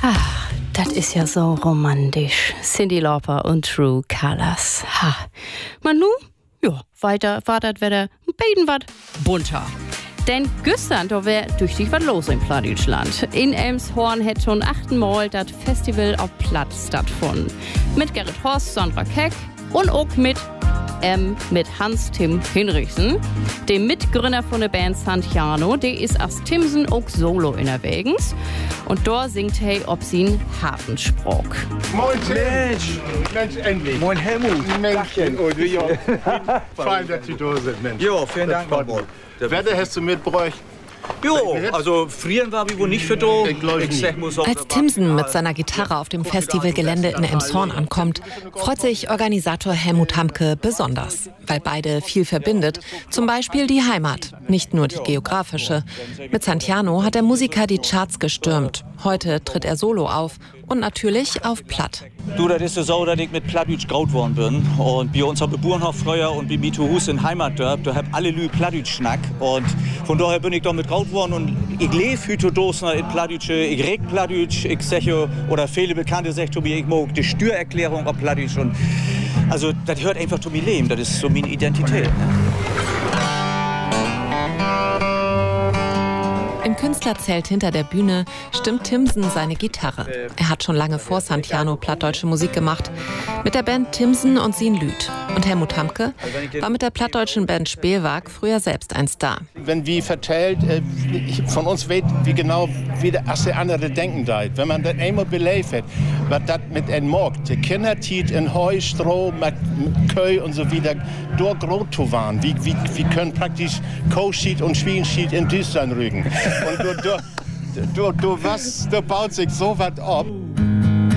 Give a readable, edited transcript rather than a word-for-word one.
Ach, das ist ja so romantisch. Cyndi Lauper und True Colors. Ha. Manu? Ja, weiter war das wieder ein bisschen was bunter. Denn gestern, da wär tüchtig was los in Plattdeutschland. In Elmshorn hat schon 8. Mal das Festival auf Platt stattgefunden. Mit Gerrit Horst, Sandra Keck und auch mit Hans-Tim Hinrichsen, dem Mitgründer von der Band Santiano. Der ist als Timsen auch solo unterwegs. Und da singt er ob sin Hartenspruch. Moin Mensch! Mensch, endlich! Moin Helmut! Menschchen! Oh, du, ja. Fein, dass Sie da sind, Mensch. Jo, vielen Dank, Mann. Wetter hast du mitgebracht? Jo, also frieren war wir wohl nicht für do. Als Timsen mit seiner Gitarre auf dem Festivalgelände in Elmshorn ankommt, freut sich Organisator Helmut Hamke besonders, weil beide viel verbindet, zum Beispiel die Heimat, nicht nur die geografische. Mit Santiano hat der Musiker die Charts gestürmt. Heute tritt er solo auf und natürlich auf Platt. Du, das ist so, dass ich mit Plattdeutsch groß worden bin. Und bei uns haben Burenhof früher und bei mir zu Hus in Heimatdorf, da hab alle Lü Plattdeutsch schnack. Und von daher bin ich da mit groß worden und ich lebe heute dosner in Plattdeutsch, ich reg Plattdeutsch, ich sage, oder viele Bekannte sagen zu mir, ich mag die Störerklärung auf Plattdeutsch. Und also, das hört einfach zu mir leben, das ist so meine Identität. Im Künstlerzelt hinter der Bühne stimmt Timsen seine Gitarre. Er hat schon lange vor Santiano plattdeutsche Musik gemacht. Mit der Band Timsen und Sin Lüth. Und Helmut Hamke war mit der plattdeutschen Band Spielwag früher selbst ein Star. Wenn wie vertellt, von uns weiß, wie genau wie der andere denken da. Wenn man das einmal belebt hat, was das mit einem Morg, die Kinder tiet in Heu, Stroh, mit Köy und so wieder, dort groß zu waren. Wie können praktisch Co-Sheet und Schwienschied in Düstern rügen. Und du baut sich so was ab.